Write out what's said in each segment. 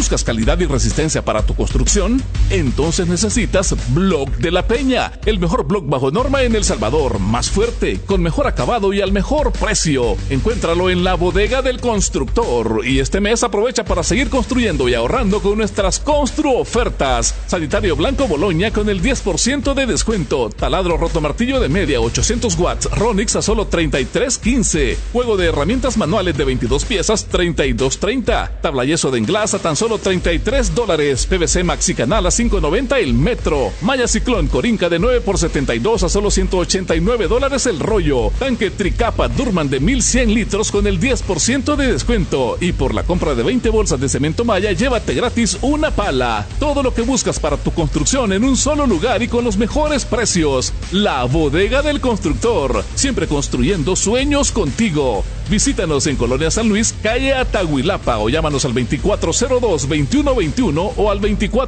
¿Buscas calidad y resistencia para tu construcción? Entonces necesitas Block de la Peña, el mejor block bajo norma en El Salvador, más fuerte, con mejor acabado y al mejor precio. Encuéntralo en la Bodega del Constructor. Y este mes aprovecha para seguir construyendo y ahorrando con nuestras Constru ofertas. Sanitario blanco Boloña con el 10% de descuento. Taladro rotomartillo de media 800 watts Ronix a solo $33.15. Juego de herramientas manuales de 22 piezas $32.30. Tabla yeso de englas a tan solo $33. PVC Maxi Canal a $5.90 el metro. Malla Ciclón Corinca de 9 por $72 a solo $189 el rollo. Tanque Tricapa Durman de 1100 litros con el 10% de descuento. Y por la compra de 20 bolsas de cemento Maya, llévate gratis una pala. Todo lo que buscas para tu construcción en un solo lugar y con los mejores precios. La Bodega del Constructor. Siempre construyendo sueños contigo. Visítanos en Colonia San Luis, calle Atahuilapa, o llámanos al 2402-2121 o al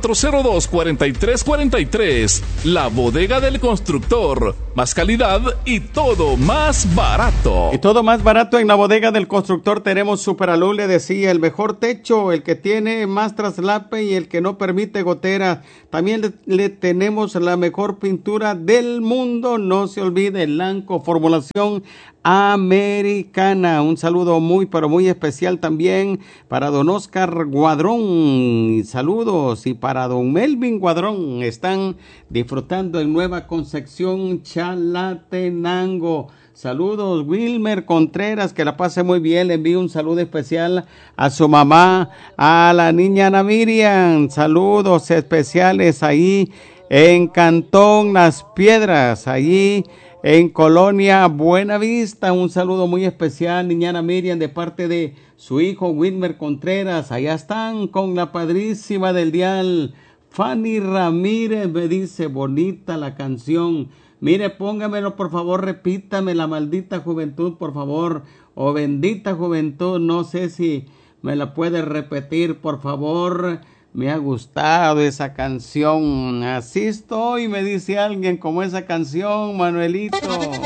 2402-4343. La Bodega del Constructor. Más calidad y todo más barato. Y todo más barato en la Bodega del Constructor. Tenemos Superaluz, le decía, el mejor techo, el que tiene más traslape y el que no permite gotera. También le tenemos la mejor pintura del mundo. No se olvide, Lanco, formulación americana. Un saludo muy, pero muy especial también para don Oscar Guadrón. Saludos. Y para don Melvin Guadrón. Están disfrutando en Nueva Concepción, Chalatenango. Saludos, Wilmer Contreras, que la pase muy bien. Le envío un saludo especial a su mamá, a la niña Ana Miriam. Saludos especiales ahí en Cantón Las Piedras, allí en Colonia Buenavista. Un saludo muy especial, niña Ana Miriam, de parte de su hijo Wilmer Contreras. Allá están con la padrísima del dial, Fanny Ramírez. Me dice, bonita la canción. Mire, póngamelo, por favor, repítame, La Maldita Juventud, por favor, o Bendita Juventud. No sé si me la puede repetir, por favor. Me ha gustado esa canción. Así estoy, me dice alguien, como esa canción, Manuelito.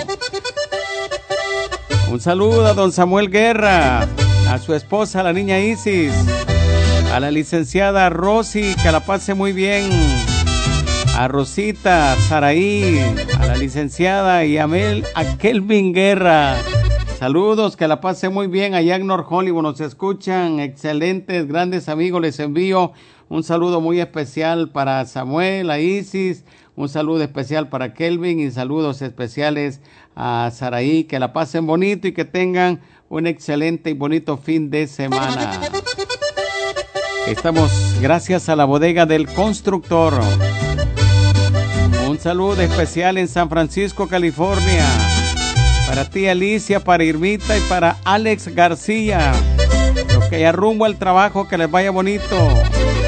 Un saludo a don Samuel Guerra, a su esposa, la niña Isis, a la licenciada Rosy, que la pase muy bien, a Rosita Saraí, a la licenciada y a Kelvin Guerra. Saludos, que la pase muy bien allá en North Hollywood, nos escuchan, excelentes, grandes amigos. Les envío un saludo muy especial para Samuel, a Isis, un saludo especial para Kelvin y saludos especiales a Saraí. Que la pasen bonito y que tengan un excelente y bonito fin de semana. Estamos gracias a la Bodega del Constructor. Un saludo especial en San Francisco, California, para ti, Alicia, para Irmita y para Alex García. Los que ya rumbo al trabajo, que les vaya bonito.